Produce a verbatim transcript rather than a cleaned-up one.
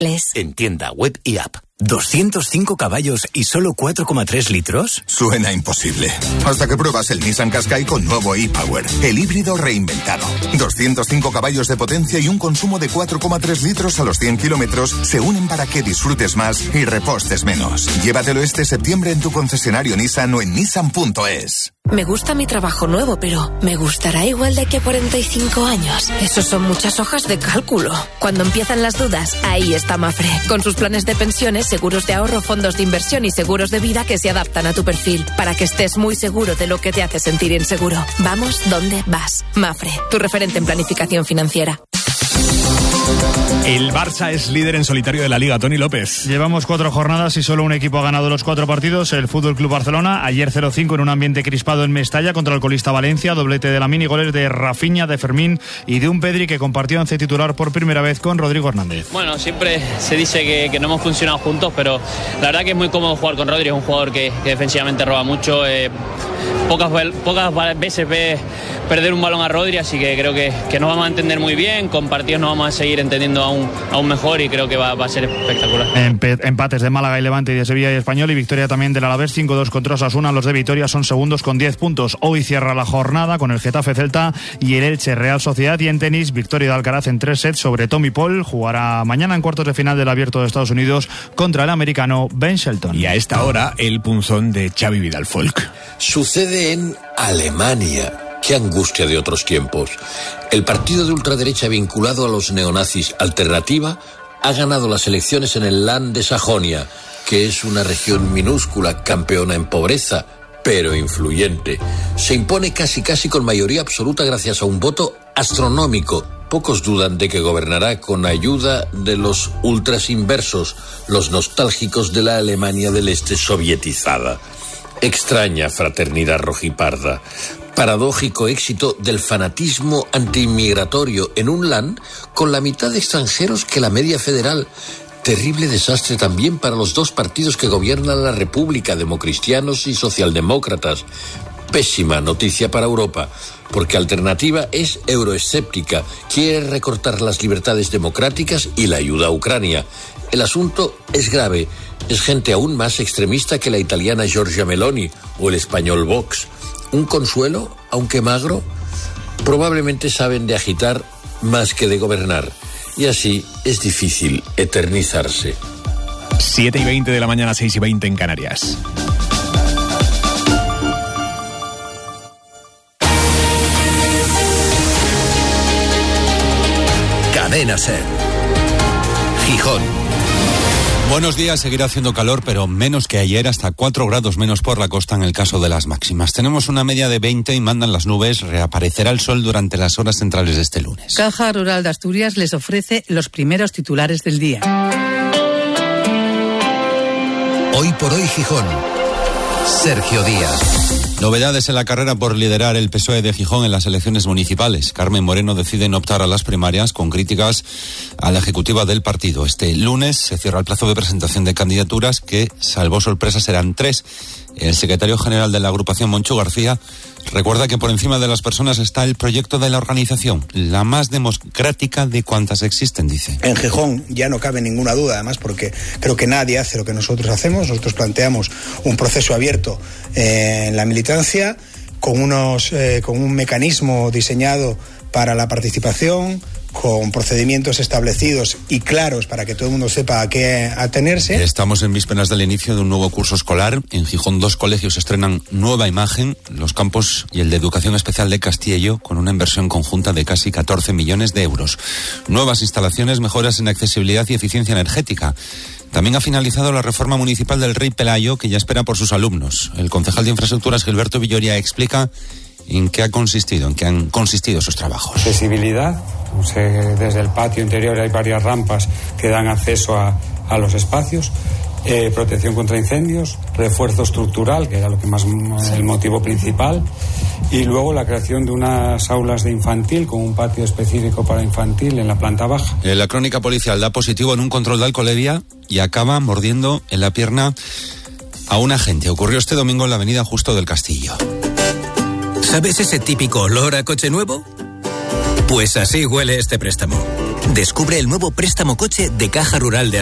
En tienda, web y app. ¿doscientos cinco caballos y solo cuatro coma tres litros? Suena imposible. Hasta que pruebas el Nissan Qashqai con nuevo e-Power, el híbrido reinventado. doscientos cinco caballos de potencia y un consumo de cuatro coma tres litros a los cien kilómetros se unen para que disfrutes más y repostes menos. Llévatelo este septiembre en tu concesionario Nissan o en nissan punto es. Me gusta mi trabajo nuevo, pero ¿me gustará igual de aquí a cuarenta y cinco años? Esos son muchas hojas de cálculo. Cuando empiezan las dudas, ahí está Mafre. Con sus planes de pensiones, seguros de ahorro, fondos de inversión y seguros de vida que se adaptan a tu perfil, para que estés muy seguro de lo que te hace sentir inseguro. Vamos donde vas. Mafre, tu referente en planificación financiera. El Barça es líder en solitario de la Liga, Toni López. Llevamos cuatro jornadas y solo un equipo ha ganado los cuatro partidos, el F C Barcelona. Ayer cero cinco en un ambiente crispado en Mestalla contra el colista Valencia, doblete de Lamine y goles de Rafinha, de Fermín y de un Pedri que compartió once titular por primera vez con Rodrigo Hernández. Bueno, siempre se dice que, que no hemos funcionado juntos, pero la verdad que es muy cómodo jugar con Rodri, es un jugador que, que defensivamente roba mucho. Eh, pocas, pocas veces ves perder un balón a Rodri, así que creo que, que nos vamos a entender muy bien, con partidos nos vamos a seguir entendiendo aún, aún mejor y creo que va, va a ser espectacular. Empe- empates de Málaga y Levante y de Sevilla y Español y victoria también del Alavés cinco dos contra Osasuna. Los de Vitoria son segundos con diez puntos. Hoy cierra la jornada con el Getafe Celta y el Elche Real Sociedad, y en tenis victoria de Alcaraz en tres sets sobre Tommy Paul. Jugará mañana en cuartos de final del Abierto de Estados Unidos contra el americano Ben Shelton. Y a esta hora el punzón de Xavi Vidal Folk. Sucede en Alemania. Qué angustia de otros tiempos. El partido de ultraderecha vinculado a los neonazis Alternativa ha ganado las elecciones en el Land de Sajonia, que es una región minúscula, campeona en pobreza, pero influyente. Se impone casi casi con mayoría absoluta gracias a un voto astronómico. Pocos dudan de que gobernará con ayuda de los ultras inversos, los nostálgicos de la Alemania del Este sovietizada. Extraña fraternidad rojiparda. Paradójico éxito del fanatismo antiinmigratorio en un land con la mitad de extranjeros que la media federal. Terrible desastre también para los dos partidos que gobiernan la República, democristianos y socialdemócratas. Pésima noticia para Europa, porque Alternativa es euroescéptica, quiere recortar las libertades democráticas y la ayuda a Ucrania. El asunto es grave, es gente aún más extremista que la italiana Giorgia Meloni o el español Vox. Un consuelo, aunque magro, probablemente saben de agitar más que de gobernar, y así es difícil eternizarse. siete y veinte de la mañana, seis y veinte en Canarias. Cadena SER. Gijón. Buenos días, seguirá haciendo calor, pero menos que ayer, hasta cuatro grados menos por la costa en el caso de las máximas. Tenemos una media de veinte y mandan las nubes, reaparecerá el sol durante las horas centrales de este lunes. Caja Rural de Asturias les ofrece los primeros titulares del día. Hoy por hoy Gijón. Sergio Díaz. Novedades en la carrera por liderar el P S O E de Gijón en las elecciones municipales. Carmen Moreno decide no optar a las primarias con críticas a la ejecutiva del partido. Este lunes se cierra el plazo de presentación de candidaturas que, salvo sorpresa, serán tres. El secretario general de la agrupación, Moncho García, recuerda que por encima de las personas está el proyecto de la organización, la más democrática de cuantas existen, dice. En Gijón ya no cabe ninguna duda, además, porque creo que nadie hace lo que nosotros hacemos. Nosotros planteamos un proceso abierto eh, en la militancia, con, unos, eh, con un mecanismo diseñado para la participación, con procedimientos establecidos y claros para que todo el mundo sepa a qué atenerse. Estamos en vísperas del inicio de un nuevo curso escolar. En Gijón dos colegios estrenan nueva imagen, los Campos y el de Educación Especial de Castillo, con una inversión conjunta de casi catorce millones de euros. Nuevas instalaciones, mejoras en accesibilidad y eficiencia energética. También ha finalizado la reforma municipal del Rey Pelayo, que ya espera por sus alumnos. El concejal de Infraestructuras, Gilberto Villoria, explica en qué ha consistido, en qué han consistido sus trabajos. Accesibilidad. Desde el patio interior hay varias rampas que dan acceso a, a los espacios. Eh, protección contra incendios, refuerzo estructural, que era lo que más el motivo principal, y luego la creación de unas aulas de infantil con un patio específico para infantil en la planta baja. En la crónica policial da positivo en un control de alcoholemia y acaba mordiendo en la pierna a un agente. Ocurrió este domingo en la avenida Justo del Castillo. ¿Sabes ese típico olor a coche nuevo? Pues así huele este préstamo. Descubre el nuevo préstamo coche de Caja Rural de